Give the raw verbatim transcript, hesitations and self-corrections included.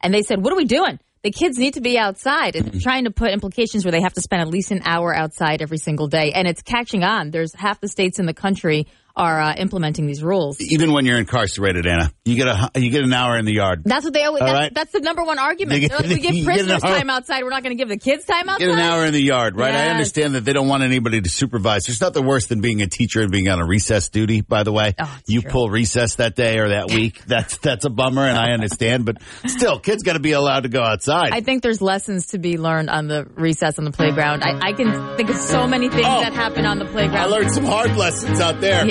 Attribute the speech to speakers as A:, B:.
A: And they said, what are we doing? The kids need to be outside. It's trying to put implications where they have to spend at least an hour outside every single day. And it's catching on. There's half the states in the country are uh, implementing these rules.
B: Even when you're incarcerated, Anna, you get a you get an hour in the yard.
A: That's what they always. That's,
B: right.
A: that's the number one argument.
B: Get,
A: like, we give prisoners
B: hour,
A: time outside. We're not going to give the kids time outside.
B: Get an hour in the yard, right?
A: Yes.
B: I understand that they don't want anybody to supervise. There's nothing worse than being a teacher and being on a recess duty. By the way,
A: oh,
B: you
A: true.
B: pull recess that day or that week. That's that's a bummer, and I understand. But still, kids got to be allowed to go outside.
A: I think there's lessons to be learned on the recess on the playground. I, I can think of so many things
B: oh,
A: that happen on the playground.
B: I learned some hard lessons out there.
A: Yeah.